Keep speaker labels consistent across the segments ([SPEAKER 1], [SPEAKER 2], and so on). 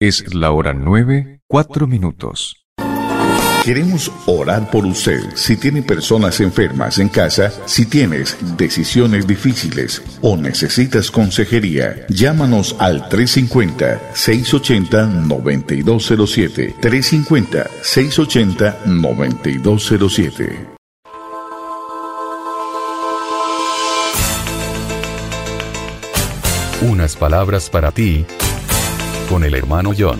[SPEAKER 1] Es la hora 9:04.
[SPEAKER 2] Queremos orar por usted. Si tiene personas enfermas en casa, si tienes decisiones difíciles o necesitas consejería, llámanos al 350-680-9207. 350-680-9207.
[SPEAKER 3] Unas palabras para ti, con el hermano John.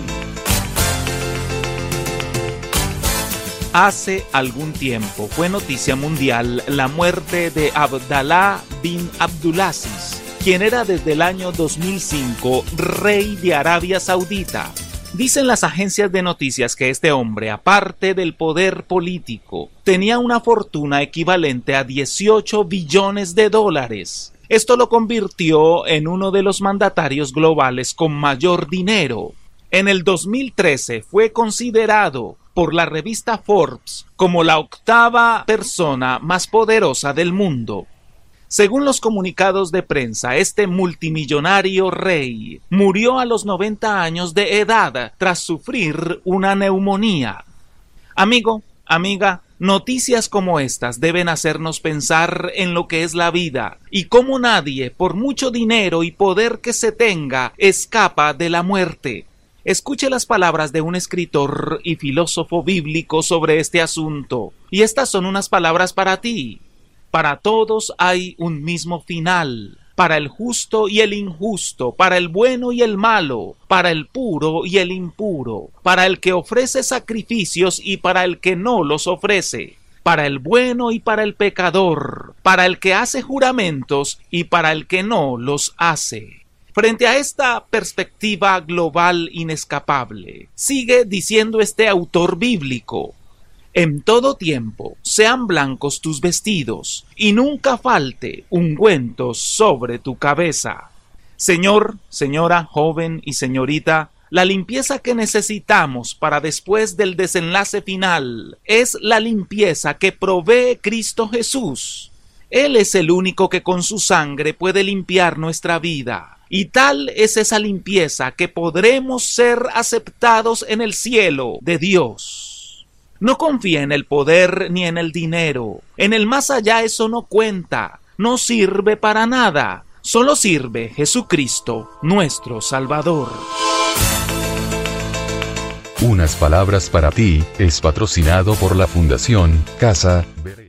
[SPEAKER 4] Hace algún tiempo fue noticia mundial la muerte de Abdallah bin Abdulaziz, quien era desde el año 2005 rey de Arabia Saudita. Dicen las agencias de noticias que este hombre, aparte del poder político, tenía una fortuna equivalente a 18 billones de dólares. Esto lo convirtió en uno de los mandatarios globales con mayor dinero. En el 2013 fue considerado por la revista Forbes como la 8ª persona más poderosa del mundo. Según los comunicados de prensa, este multimillonario rey murió a los 90 años de edad tras sufrir una neumonía. Amigo, amiga, noticias como estas deben hacernos pensar en lo que es la vida y cómo nadie, por mucho dinero y poder que se tenga, escapa de la muerte. Escuche las palabras de un escritor y filósofo bíblico sobre este asunto, y estas son unas palabras para ti. Para todos hay un mismo final, para el justo y el injusto, para el bueno y el malo, para el puro y el impuro, para el que ofrece sacrificios y para el que no los ofrece, para el bueno y para el pecador, para el que hace juramentos y para el que no los hace. Frente a esta perspectiva global inescapable, sigue diciendo este autor bíblico: en todo tiempo sean blancos tus vestidos, y nunca falte ungüento sobre tu cabeza. Señor, señora, joven y señorita, la limpieza que necesitamos para después del desenlace final es la limpieza que provee Cristo Jesús. Él es el único que con su sangre puede limpiar nuestra vida. Y tal es esa limpieza que podremos ser aceptados en el cielo de Dios. No confía en el poder ni en el dinero. En el más allá eso no cuenta, no sirve para nada. Solo sirve Jesucristo, nuestro Salvador.
[SPEAKER 3] Unas palabras para ti es patrocinado por la Fundación Casa